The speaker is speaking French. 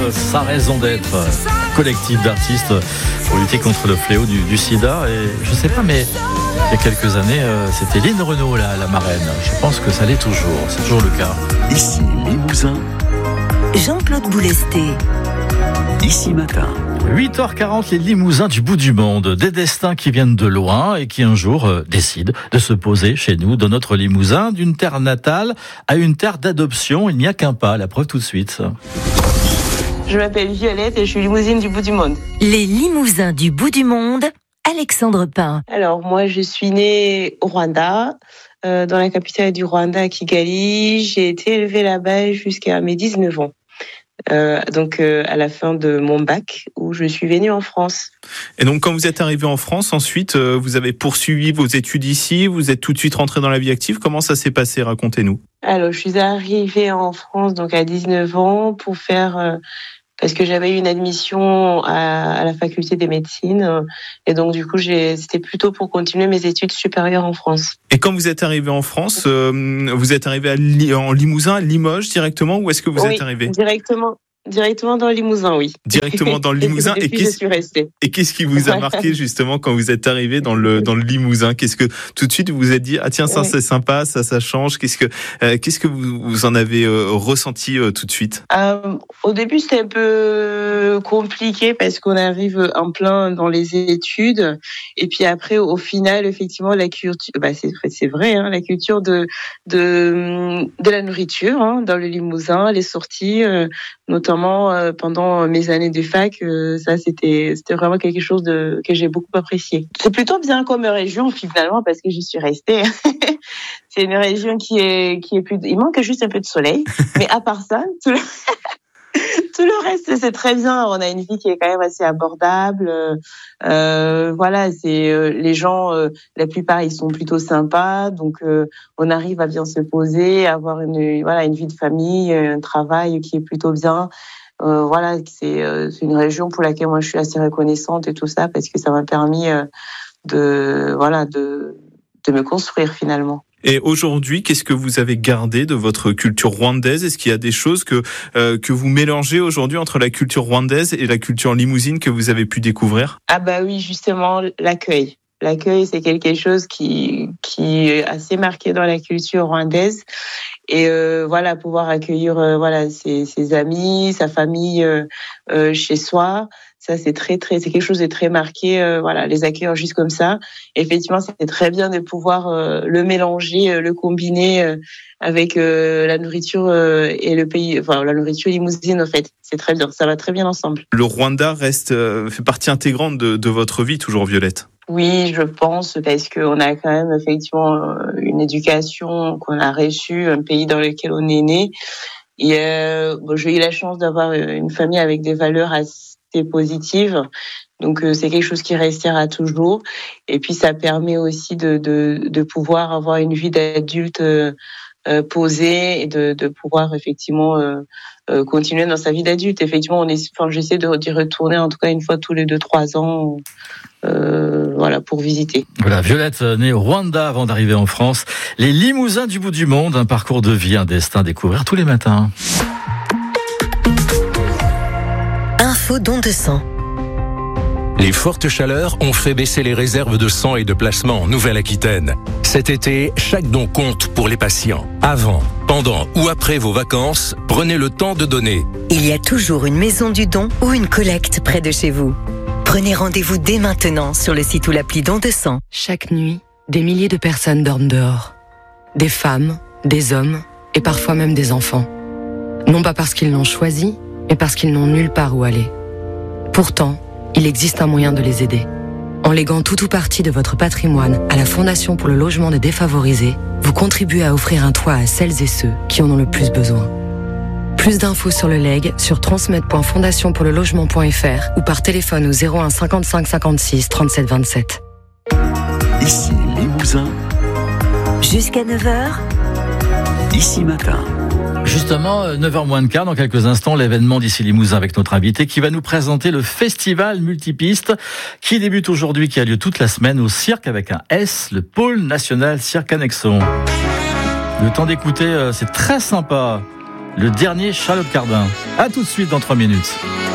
Sa raison d'être, collectif d'artistes pour lutter contre le fléau du sida. Et je sais pas, mais il y a quelques années, c'était Lynn Renaud, la marraine. Je pense que ça l'est toujours, c'est toujours le cas. Ici Limousin, Jean-Claude Boulesté. Ici Matin. 8h40, les Limousins du bout du monde. Des destins qui viennent de loin et qui un jour décident de se poser chez nous, dans notre Limousin, d'une terre natale à une terre d'adoption. Il n'y a qu'un pas, la preuve tout de suite. Je m'appelle Violette et je suis limousine du bout du monde. Les Limousins du bout du monde, Alexandre Pin. Alors moi je suis née au Rwanda, dans la capitale du Rwanda, à Kigali. J'ai été élevée là-bas jusqu'à mes 19 ans. Donc à la fin de mon bac, où je suis venue en France. Et donc quand vous êtes arrivé en France, ensuite vous avez poursuivi vos études ici, vous êtes tout de suite rentré dans la vie active. Comment ça s'est passé? Racontez-nous. Alors je suis arrivée en France donc à 19 ans pour faire parce que j'avais eu une admission à la faculté des médecines et donc du coup c'était plutôt pour continuer mes études supérieures en France. Et quand vous êtes arrivé en France, vous êtes arrivé en Limousin, à Limoges directement, ou est-ce que vous êtes arrivé Directement dans le Limousin, oui. Directement dans le Limousin. Et je suis restée. Et qu'est-ce qui vous a marqué justement quand vous êtes arrivé dans le Limousin? Qu'est-ce que tout de suite vous vous êtes dit, ah tiens, ça c'est sympa, ça change. Qu'est-ce que vous en avez ressenti tout de suite? Au début c'était un peu compliqué parce qu'on arrive en plein dans les études et puis après au final effectivement la culture, c'est vrai, hein, la culture de la nourriture hein, dans le Limousin, les sorties notamment pendant mes années de fac, ça c'était vraiment quelque chose que j'ai beaucoup apprécié. C'est plutôt bien comme région finalement parce que j'y suis restée. C'est une région qui est plus, il manque juste un peu de soleil, mais à part ça, tout le reste c'est très bien. On a une vie qui est quand même assez abordable. Voilà, c'est les gens, la plupart ils sont plutôt sympas, donc on arrive à bien se poser, avoir une vie de famille, un travail qui est plutôt bien. Voilà, c'est une région pour laquelle moi je suis assez reconnaissante et tout ça parce que ça m'a permis de me construire finalement. Et aujourd'hui, qu'est-ce que vous avez gardé de votre culture rwandaise? Est-ce qu'il y a des choses que vous mélangez aujourd'hui entre la culture rwandaise et la culture limousine que vous avez pu découvrir? Ah bah oui, justement, l'accueil. L'accueil, c'est quelque chose qui est assez marqué dans la culture rwandaise. Et voilà, pouvoir accueillir ses amis, sa famille chez soi. Ça, c'est c'est quelque chose de très marqué, les accueillir juste comme ça. Et effectivement, c'est très bien de pouvoir le mélanger, le combiner avec la nourriture et le pays, la nourriture limousine, en fait. C'est très bien, ça va très bien ensemble. Le Rwanda fait partie intégrante de votre vie, toujours, Violette? Oui, je pense, parce qu'on a quand même effectivement une éducation qu'on a reçue, un pays dans lequel on est né. Et j'ai eu la chance d'avoir une famille avec des valeurs assez positives. Donc c'est quelque chose qui restera toujours. Et puis ça permet aussi de pouvoir avoir une vie d'adulte posée et de pouvoir effectivement continuer dans sa vie d'adulte. Effectivement, j'essaie d'y retourner en tout cas une fois tous les 2-3 ans. Pour visiter. Voilà, Violette, née au Rwanda avant d'arriver en France. Les Limousins du bout du monde, un parcours de vie, un destin à découvrir tous les matins. Info don de sang. Les fortes chaleurs ont fait baisser les réserves de sang et de plasma en Nouvelle-Aquitaine. Cet été, chaque don compte pour les patients. Avant, pendant ou après vos vacances, prenez le temps de donner. Il y a toujours une maison du don ou une collecte près de chez vous. Prenez rendez-vous dès maintenant sur le site ou l'appli Don de sang. Chaque nuit, des milliers de personnes dorment dehors. Des femmes, des hommes et parfois même des enfants. Non pas parce qu'ils l'ont choisi, mais parce qu'ils n'ont nulle part où aller. Pourtant, il existe un moyen de les aider. En léguant tout ou partie de votre patrimoine à la Fondation pour le logement des défavorisés, vous contribuez à offrir un toit à celles et ceux qui en ont le plus besoin. Plus d'infos sur le legs sur transmettre.fondationpourlelogement.fr ou par téléphone au 01 55 56 37 27. Ici Limousin. Jusqu'à 9h. Ici Matin. Justement, 9h moins de quart, dans quelques instants, l'événement d'Ici Limousin avec notre invité qui va nous présenter le festival multipiste qui débute aujourd'hui, qui a lieu toute la semaine au cirque avec un S, le Pôle National Cirque Annexon. Le temps d'écouter, c'est très sympa. le dernier Charlotte Cardin. À tout de suite dans 3 minutes.